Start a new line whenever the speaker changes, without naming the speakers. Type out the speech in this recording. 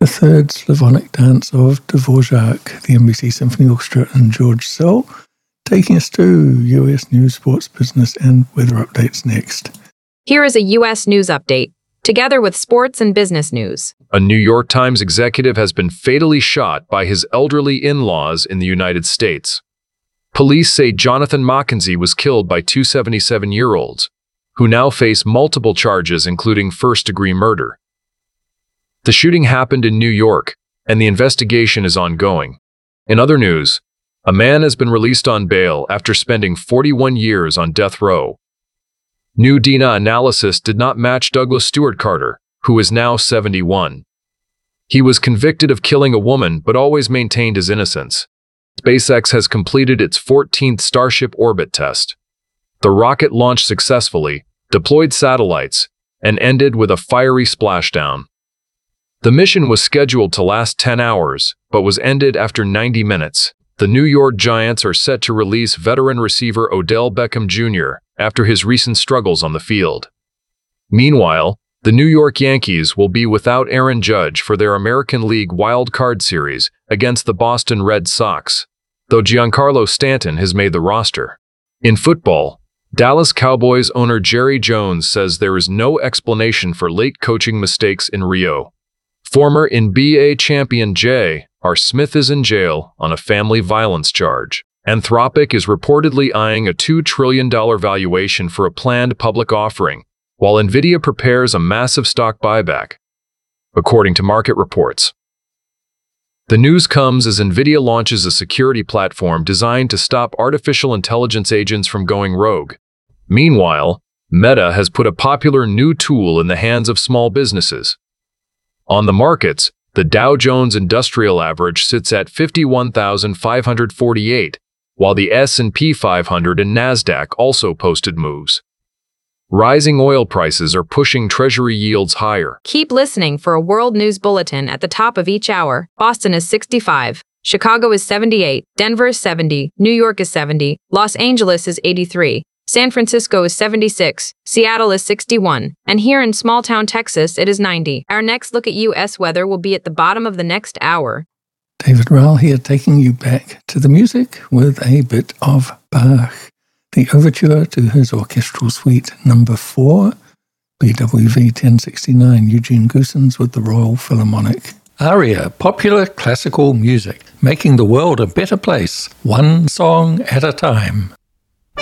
third Slavonic dance of Dvorak, the NBC Symphony Orchestra, and George Szell, taking us to US news, sports, business, and weather updates next.
Here is a U.S. news update, together with sports and business news.
A New York Times executive has been fatally shot by his elderly in-laws in the United States. Police say Jonathan Mackenzie was killed by two 77-year-olds, who now face multiple charges including first-degree murder. The shooting happened in New York, and the investigation is ongoing. In other news, a man has been released on bail after spending 41 years on death row. New DNA analysis did not match Douglas Stewart Carter, who is now 71. He was convicted of killing a woman but always maintained his innocence. SpaceX has completed its 14th Starship orbit test. The rocket launched successfully, deployed satellites, and ended with a fiery splashdown. The mission was scheduled to last 10 hours, but was ended after 90 minutes. The New York Giants are set to release veteran receiver Odell Beckham Jr. after his recent struggles on the field. Meanwhile, the New York Yankees will be without Aaron Judge for their American League Wild Card Series against the Boston Red Sox, though Giancarlo Stanton has made the roster. In football, Dallas Cowboys owner Jerry Jones says there is no explanation for late coaching mistakes in Rio. Former NBA champion J.R. Smith is in jail on a family violence charge. Anthropic is reportedly eyeing a $2 trillion valuation for a planned public offering, while Nvidia prepares a massive stock buyback, according to market reports. The news comes as Nvidia launches a security platform designed to stop artificial intelligence agents from going rogue. Meanwhile, Meta has put a popular new tool in the hands of small businesses. On the markets, the Dow Jones Industrial Average sits at 51,548, while the S&P 500 and Nasdaq also posted moves. Rising oil prices are pushing Treasury yields higher.
Keep listening for a world news bulletin at the top of each hour. Boston is 65, Chicago is 78, Denver is 70, New York is 70, Los Angeles is 83, San Francisco is 76, Seattle is 61, and here in small-town Texas it is 90. Our next look at U.S. weather will be at the bottom of the next hour.
David Rowell here, taking you back to the music with a bit of Bach. The overture to his orchestral suite number 4, BWV 1069, Eugene Goossens with the Royal Philharmonic. ARIA, popular classical music, making the world a better place, one song at a time.